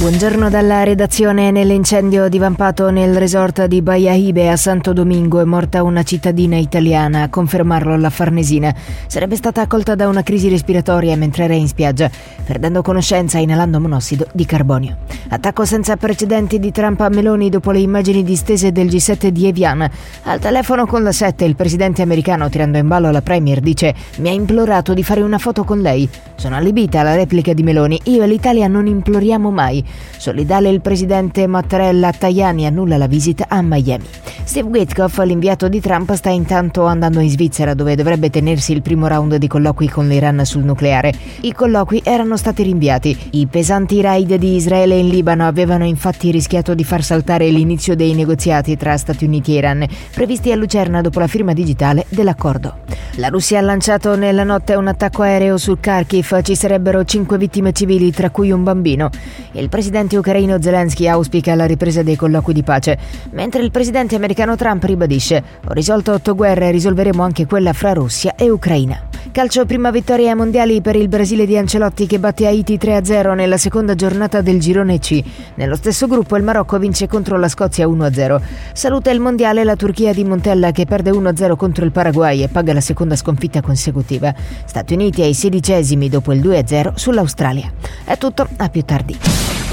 Buongiorno dalla redazione. Nell'incendio divampato nel resort di Baia Ibe a Santo Domingo è morta una cittadina italiana. A confermarlo la Farnesina. Sarebbe stata accolta da una crisi respiratoria mentre era in spiaggia, perdendo conoscenza e inalando monossido di carbonio. Attacco senza precedenti di Trump a Meloni dopo le immagini distese del G7 di Evian. Al telefono con la 7 il presidente americano, tirando in ballo la premier, dice: mi ha implorato di fare una foto con lei. Sono allibita alla replica di Meloni. Io e l'Italia non imploriamo mai. Solidale il presidente Mattarella. Tajani annulla la visita a Miami. Steve Witkoff, l'inviato di Trump, sta intanto andando in Svizzera, dove dovrebbe tenersi il primo round di colloqui con l'Iran sul nucleare. I colloqui erano stati rinviati. I pesanti raid di Israele in Libano avevano infatti rischiato di far saltare l'inizio dei negoziati tra Stati Uniti e Iran, previsti a Lucerna dopo la firma digitale dell'accordo. La Russia ha lanciato nella notte un attacco aereo su Kharkiv. Ci sarebbero 5 vittime civili, tra cui un bambino. Il presidente ucraino Zelensky auspica la ripresa dei colloqui di pace, mentre il presidente americano Trump ribadisce: ho risolto 8 guerre, risolveremo anche quella fra Russia e Ucraina. Calcio, prima vittoria ai mondiali per il Brasile di Ancelotti, che batte Haiti 3-0 nella seconda giornata del girone C. Nello stesso gruppo il Marocco vince contro la Scozia 1-0. Saluta il mondiale la Turchia di Montella, che perde 1-0 contro il Paraguay e paga la seconda sconfitta consecutiva. Stati Uniti ai 16esimi dopo il 2-0 sull'Australia. È tutto, a più tardi.